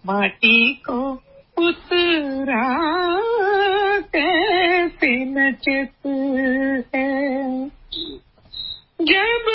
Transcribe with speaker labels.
Speaker 1: माटी को उस रात कैसे नचत है जब